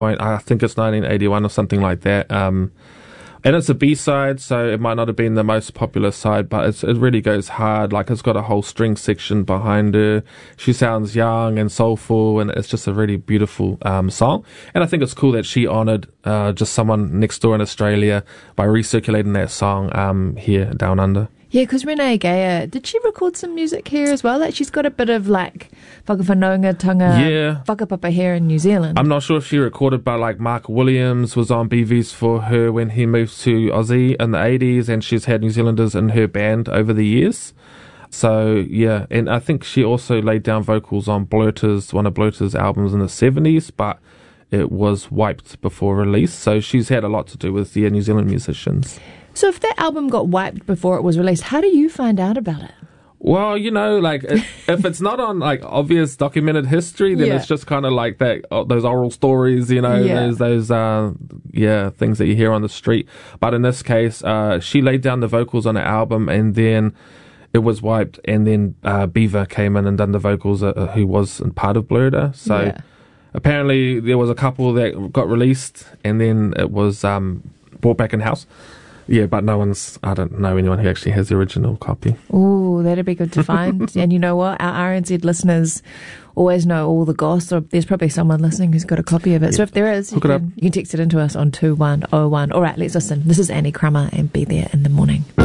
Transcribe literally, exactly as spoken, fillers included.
I think it's nineteen eighty-one or something like that. Um, and it's a B-side, so it might not have been the most popular side, but it's, it really goes hard. Like, it's got a whole string section behind her. She sounds young and soulful, and it's just a really beautiful um, song. And I think it's cool that she honoured uh, just someone next door in Australia by recirculating that song um, here down under. Yeah, because Renee Geyer, did she record some music here as well? Like, she's got a bit of, like, whakawhanaungatanga, yeah. whakapapa here in New Zealand. I'm not sure if she recorded, but, like, Mark Williams was on B Vs for her when he moved to Aussie in the eighties, and she's had New Zealanders in her band over the years. So, yeah, and I think she also laid down vocals on Blurter's, one of Blurter's albums in the seventies, but it was wiped before release. So she's had a lot to do with the New Zealand musicians. So if that album got wiped before it was released, how do you find out about it? Well, you know, like, if, if it's not on, like, obvious documented history, then yeah. it's just kind of like that, uh, those oral stories, you know, yeah. those, those, uh, yeah, things that you hear on the street. But in this case, uh, she laid down the vocals on the album, and then it was wiped, and then, uh, Beaver came in and done the vocals, uh, who was part of Blurter. So yeah. apparently there was a couple that got released, and then it was, um, brought back in-house. Yeah, but no one's, I don't know anyone who actually has the original copy. Oh, that'd be good to find. And you know what? Our R N Z listeners always know all the goss, or there's probably someone listening who's got a copy of it. Yeah. So if there is, you can, you can text it into us on two one oh one. All right, let's listen. This is Annie Crummer and Be There in the Morning.